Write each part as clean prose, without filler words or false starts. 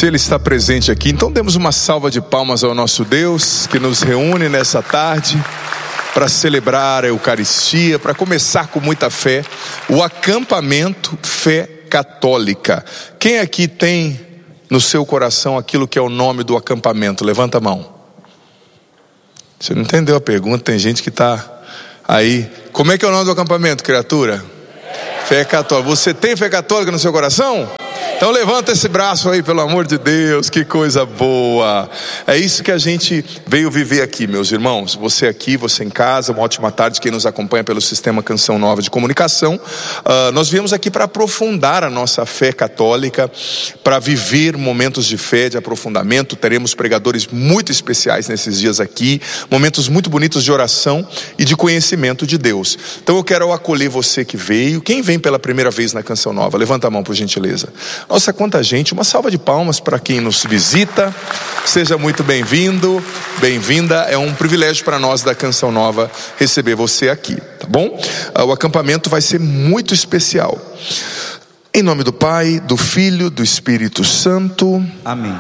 Se Ele está presente aqui, então demos uma salva de palmas ao nosso Deus, que nos reúne nessa tarde para celebrar a Eucaristia, para começar com muita fé, o acampamento Fé Católica. Quem aqui tem no seu coração aquilo que é o nome do acampamento? Levanta a mão. Você não entendeu a pergunta, tem gente que está aí. Como é que é o nome do acampamento, criatura? Fé Católica. Você tem fé católica no seu coração? Então levanta esse braço aí, pelo amor de Deus, que coisa boa. É isso que a gente veio viver aqui, meus irmãos. Você aqui, você em casa, uma ótima tarde, quem nos acompanha pelo Sistema Canção Nova de Comunicação. Nós viemos aqui para aprofundar a nossa fé católica, para viver momentos de fé, de aprofundamento. Teremos pregadores muito especiais nesses dias aqui, momentos muito bonitos de oração e de conhecimento de Deus. Então eu quero acolher você que veio. Quem vem pela primeira vez na Canção Nova? Levanta a mão, por gentileza. Nossa, quanta gente, uma salva de palmas para quem nos visita, seja muito bem-vindo, bem-vinda, é um privilégio para nós da Canção Nova receber você aqui, tá bom? O acampamento vai ser muito especial. Em nome do Pai, do Filho, do Espírito Santo. Amém.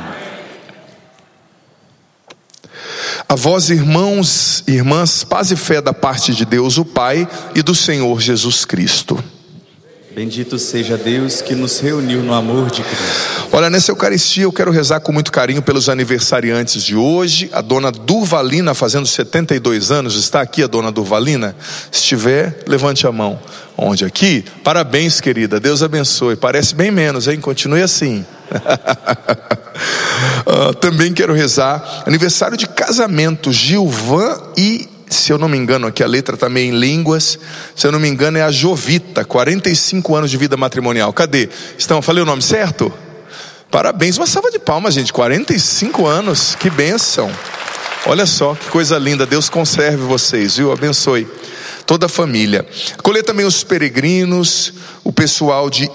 A vós, irmãos e irmãs, paz e fé da parte de Deus, o Pai, e do Senhor Jesus Cristo. Bendito seja Deus que nos reuniu no amor de Cristo. Olha, nessa Eucaristia eu quero rezar com muito carinho pelos aniversariantes de hoje. A dona Durvalina fazendo 72 anos. Está aqui a dona Durvalina? Se estiver, levante a mão. Onde? Aqui? Parabéns, querida, Deus abençoe. Parece bem menos, hein? Continue assim. Também quero rezar aniversário de casamento, Gilvan e, se eu não me engano, aqui a letra está meio em línguas, se eu não me engano é a Jovita, 45 anos de vida matrimonial. Cadê? Falei o nome certo? Parabéns, uma salva de palmas, gente. 45 anos, que bênção. Olha só, que coisa linda. Deus conserve vocês, viu? Abençoe toda a família. Acolher também os peregrinos, o pessoal de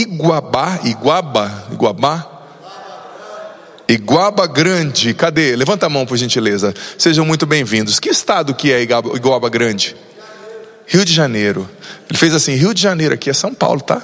Iguaba Grande. Cadê? Levanta a mão, por gentileza. Sejam muito bem-vindos. Que estado que é Iguaba Grande? Rio de Janeiro. Ele fez assim, Rio de Janeiro, aqui é São Paulo, tá?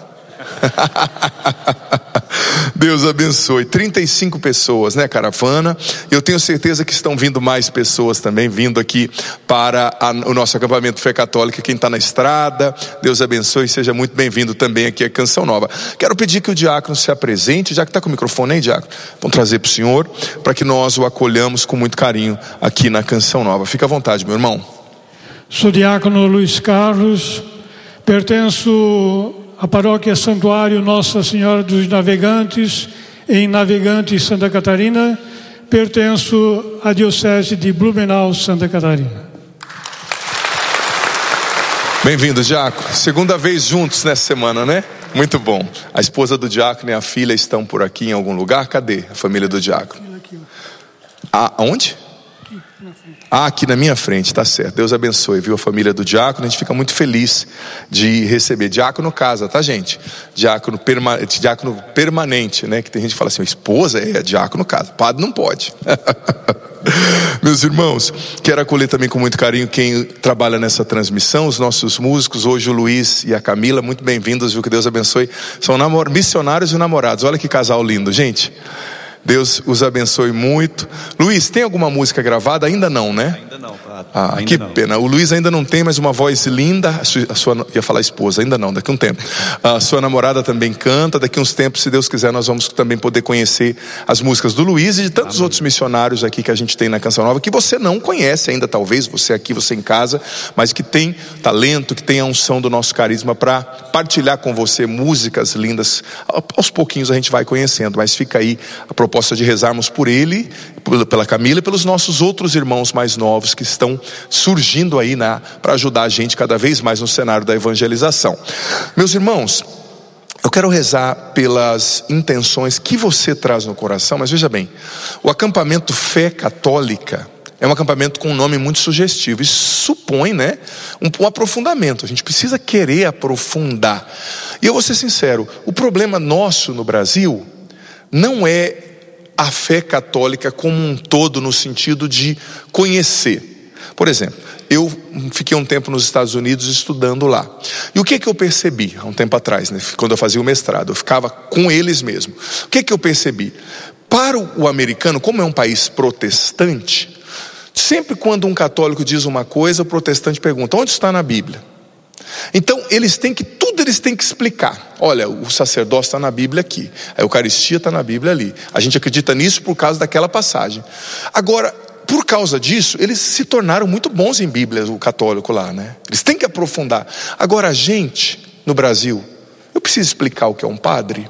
Deus abençoe. 35 pessoas, né, caravana. Eu tenho certeza que estão vindo mais pessoas também, vindo aqui para o nosso acampamento Fé Católica. Quem está na estrada, Deus abençoe e seja muito bem-vindo também aqui à Canção Nova. Quero pedir que o diácono se apresente. Já que está com o microfone aí, diácono, vamos trazer para o senhor, para que nós o acolhamos com muito carinho aqui na Canção Nova. Fica à vontade, meu irmão. Sou diácono Luiz Carlos, pertenço à paróquia Santuário Nossa Senhora dos Navegantes, em Navegantes, Santa Catarina. Pertenço à Diocese de Blumenau, Santa Catarina. Bem-vindo, diácono. Segunda vez juntos nessa semana, né? Muito bom. A esposa do diácono e a filha estão por aqui em algum lugar? Cadê a família do diácono? Onde? Aqui na minha frente, tá certo. Deus abençoe, viu, a família do diácono. A gente fica muito feliz de receber. Diácono casa, tá, gente? Diácono permanente, né? Que tem gente que fala assim, esposa é diácono casa, padre não pode. Meus irmãos, quero acolher também com muito carinho quem trabalha nessa transmissão, os nossos músicos, hoje o Luiz e a Camila, muito bem-vindos, viu, que Deus abençoe. São missionários e namorados, olha que casal lindo, gente. Deus os abençoe muito. Luiz, tem alguma música gravada? Ainda não, né? Ainda não, padre. Ainda que não. Pena. O Luiz ainda não tem, mas uma voz linda. A sua, ia falar esposa, ainda não, daqui a um tempo. A sua namorada também canta. Daqui a uns tempos, se Deus quiser, nós vamos também poder conhecer as músicas do Luiz e de tantos outros missionários aqui que a gente tem na Canção Nova, que você não conhece ainda, talvez, você aqui, você em casa, mas que tem talento, que tem a unção do nosso carisma para partilhar com você músicas lindas. Aos pouquinhos a gente vai conhecendo, mas fica aí a proposta de rezarmos por ele, pela Camila e pelos nossos outros irmãos mais novos que estão surgindo aí para ajudar a gente cada vez mais no cenário da evangelização. Meus irmãos, eu quero rezar pelas intenções que você traz no coração, mas veja bem, o acampamento Fé Católica é um acampamento com um nome muito sugestivo. Isso supõe, né, um aprofundamento. A gente precisa querer aprofundar. E eu vou ser sincero, o problema nosso no Brasil não é a fé católica como um todo, no sentido de conhecer. Por exemplo, eu fiquei um tempo nos Estados Unidos estudando lá. E o que eu percebi há um tempo atrás, né, quando eu fazia o mestrado? Eu ficava com eles mesmo. O que eu percebi? Para o americano, como é um país protestante, sempre quando um católico diz uma coisa, o protestante pergunta: onde está na Bíblia? Então tudo eles têm que explicar. Olha, o sacerdócio está na Bíblia aqui, a Eucaristia está na Bíblia ali, a gente acredita nisso por causa daquela passagem. Agora, por causa disso, eles se tornaram muito bons em Bíblia, o católico lá, né? Eles têm que aprofundar. Agora a gente, no Brasil, eu preciso explicar o que é um padre?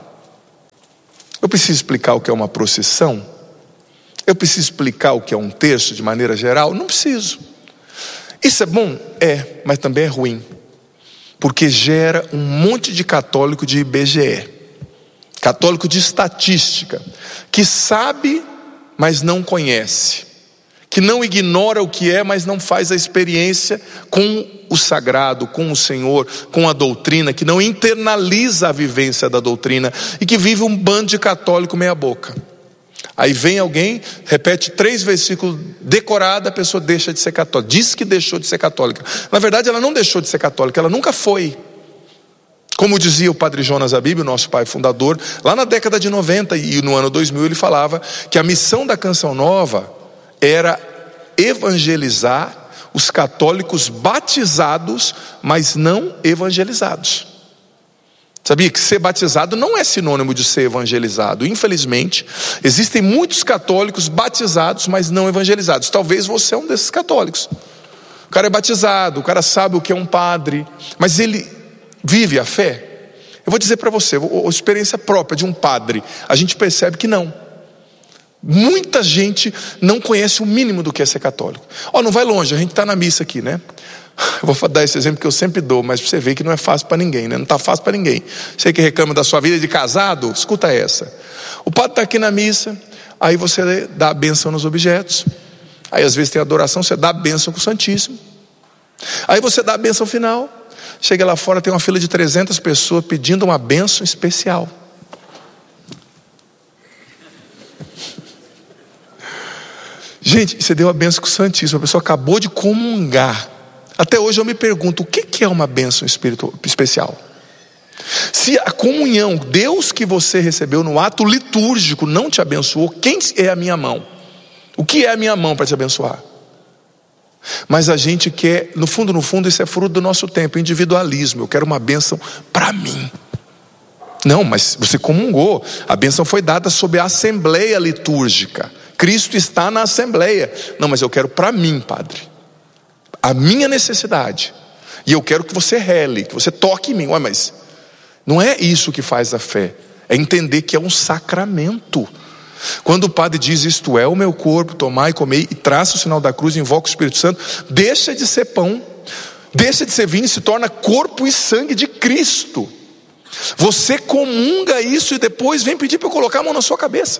Eu preciso explicar o que é uma procissão? Eu preciso explicar o que é um terço de maneira geral? Não preciso. Isso é bom? É, mas também é ruim. Porque gera um monte de católico de IBGE, católico de estatística, que sabe, mas não conhece, que não ignora o que é, mas não faz a experiência com o sagrado, com o Senhor, com a doutrina, que não internaliza a vivência da doutrina e que vive um bando de católico meia boca. Aí vem alguém, repete 3 versículos decorado, a pessoa deixa de ser católica, diz que deixou de ser católica. Na verdade ela não deixou de ser católica, ela nunca foi. Como dizia o padre Jonas Abib, o nosso pai fundador, lá na década de 90 e no ano 2000 ele falava que a missão da Canção Nova era evangelizar os católicos batizados, mas não evangelizados. Sabia que ser batizado não é sinônimo de ser evangelizado? Infelizmente, existem muitos católicos batizados, mas não evangelizados. Talvez você é um desses católicos. O cara é batizado, o cara sabe o que é um padre, mas ele vive a fé? Eu vou dizer para você, a experiência própria de um padre, a gente percebe que não. Muita gente não conhece o mínimo do que é ser católico. Não vai longe, a gente está na missa aqui, né? Eu vou dar esse exemplo que eu sempre dou, mas você vê que não é fácil para ninguém, né? Não está fácil para ninguém. Você que reclama da sua vida de casado, escuta essa. O padre está aqui na missa, aí você dá a bênção nos objetos. Aí às vezes tem adoração, você dá a bênção com o Santíssimo. Aí você dá a bênção final. Chega lá fora, tem uma fila de 300 pessoas pedindo uma bênção especial. Gente, você deu a bênção com o Santíssimo, a pessoa acabou de comungar. Até hoje eu me pergunto, o que é uma bênção especial? Se a comunhão, Deus que você recebeu no ato litúrgico não te abençoou, quem é a minha mão? O que é a minha mão para te abençoar? Mas a gente quer, no fundo, isso é fruto do nosso tempo, individualismo. Eu quero uma bênção para mim. Não, mas você comungou, a bênção foi dada sob a assembleia litúrgica. Cristo está na assembleia. Não, mas eu quero para mim, Padre, a minha necessidade, e eu quero que você rele, que você toque em mim. Mas não é isso que faz a fé, é entender que é um sacramento. Quando o padre diz: isto é o meu corpo, tomai e comei, e traça o sinal da cruz e invoca o Espírito Santo, deixa de ser pão, deixa de ser vinho e se torna corpo e sangue de Cristo. Você comunga isso e depois vem pedir para eu colocar a mão na sua cabeça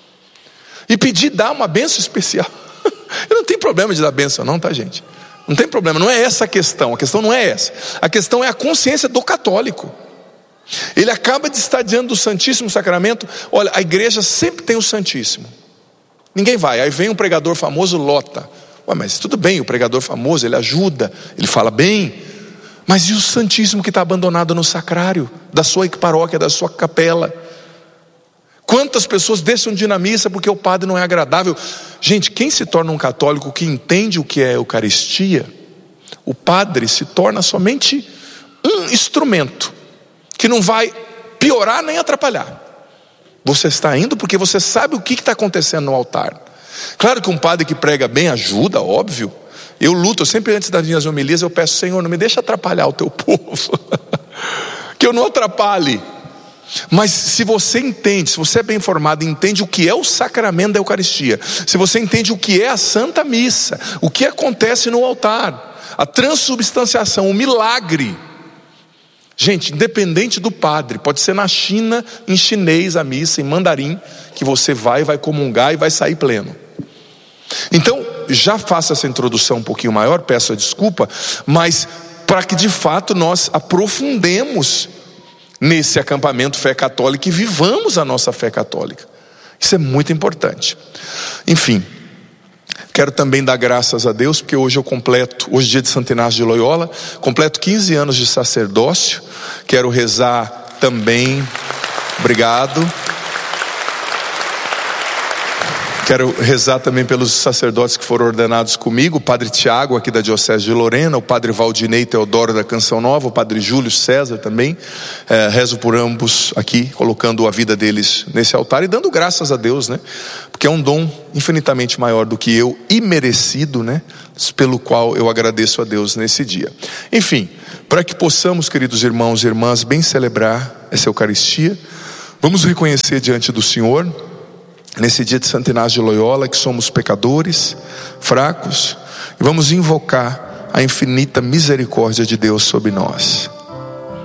e pedir dar uma bênção especial. Eu não tenho problema de dar bênção não, tá, gente? Não tem problema, não é essa a questão não é essa. A questão é a consciência do católico. Ele acaba de estar diante do Santíssimo Sacramento. Olha, a igreja sempre tem o Santíssimo. Ninguém vai, aí vem um pregador famoso, lota. Mas tudo bem, o pregador famoso, ele ajuda, ele fala bem. Mas e o Santíssimo que está abandonado no sacrário da sua paróquia, da sua capela? Quantas pessoas deixam de ir na missa porque o padre não é agradável? Gente, quem se torna um católico que entende o que é a Eucaristia, o padre se torna somente um instrumento que não vai piorar nem atrapalhar. Você está indo porque você sabe o que está acontecendo no altar. Claro que um padre que prega bem ajuda, óbvio. Eu luto, sempre antes das minhas homilias eu peço: Senhor, não me deixa atrapalhar o teu povo. Que eu não atrapalhe. Mas se você entende, se você é bem informado e entende o que é o sacramento da Eucaristia, se você entende o que é a Santa Missa, o que acontece no altar, a transubstanciação, o milagre. Gente, independente do padre, pode ser na China, em chinês a missa, em mandarim, que você vai comungar e vai sair pleno. Então, já faço essa introdução um pouquinho maior, peço a desculpa, mas para que de fato nós aprofundemos nesse acampamento Fé Católica e vivamos a nossa fé católica. Isso é muito importante. Enfim, quero também dar graças a Deus, porque hoje hoje é dia de Santo Inácio de Loyola, completo 15 anos de sacerdócio. Quero rezar também, obrigado. Quero rezar também pelos sacerdotes que foram ordenados comigo, o Padre Tiago aqui da Diocese de Lorena, o Padre Valdinei Teodoro da Canção Nova, o Padre Júlio César também. Rezo por ambos aqui, colocando a vida deles nesse altar e dando graças a Deus, né? Porque é um dom infinitamente maior do que eu, imerecido, né? Pelo qual eu agradeço a Deus nesse dia. Enfim, para que possamos, queridos irmãos e irmãs, bem celebrar essa Eucaristia, vamos reconhecer diante do Senhor, nesse dia de Santo Inácio de Loyola, que somos pecadores, fracos, e vamos invocar a infinita misericórdia de Deus sobre nós.